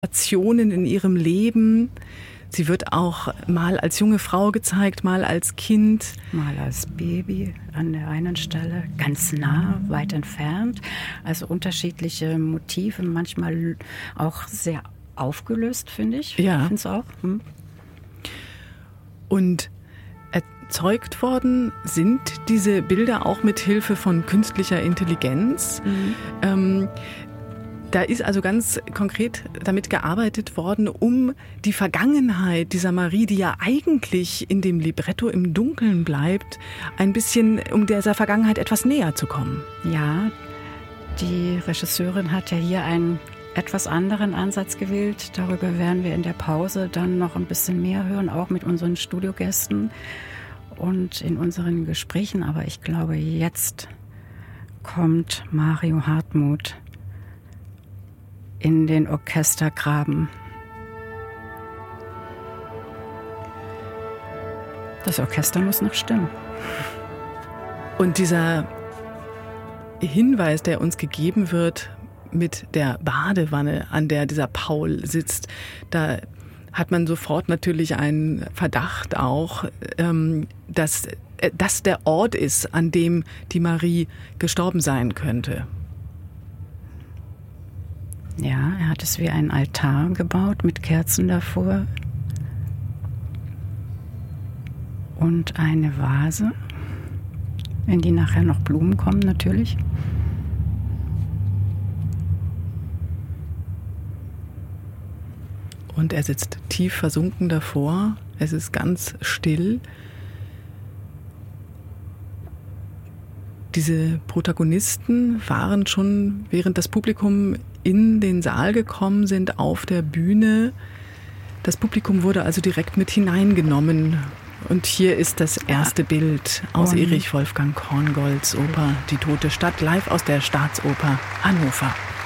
Stationen in ihrem Leben. Sie wird auch mal als junge Frau gezeigt, mal als Kind. Mal als Baby an der einen Stelle, ganz nah, weit entfernt. Also unterschiedliche Motive, manchmal auch sehr aufgelöst, finde ich. Ja. Ich finde es auch. Und erzeugt worden sind diese Bilder auch mit Hilfe von künstlicher Intelligenz. Da ist also ganz konkret damit gearbeitet worden, um die Vergangenheit dieser Marie, die ja eigentlich in dem Libretto im Dunkeln bleibt, ein bisschen, um dieser Vergangenheit etwas näher zu kommen. Ja, die Regisseurin hat ja hier einen etwas anderen Ansatz gewählt. Darüber werden wir in der Pause dann noch ein bisschen mehr hören, auch mit unseren Studiogästen und in unseren Gesprächen. Aber ich glaube, jetzt kommt Mario Hartmuth in den Orchestergraben. Das Orchester muss noch stimmen. Und dieser Hinweis, der uns gegeben wird mit der Badewanne, an der dieser Paul sitzt, da hat man sofort natürlich einen Verdacht auch, dass das der Ort ist, an dem die Marie gestorben sein könnte. Ja, er hat es wie einen Altar gebaut mit Kerzen davor und eine Vase, in die nachher noch Blumen kommen natürlich. Und er sitzt tief versunken davor. Es ist ganz still. Diese Protagonisten waren schon, während das Publikum in den Saal gekommen sind, auf der Bühne. Das Publikum wurde also direkt mit hineingenommen. Und hier ist das erste Bild aus Erich Wolfgang Korngolds Oper Die Tote Stadt, live aus der Staatsoper Hannover.